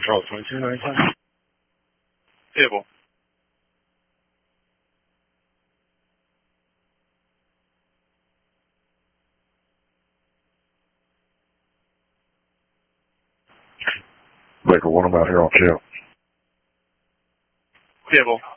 Charles 22, 95. Table. Baker 1, I'm out here on Chip. Table.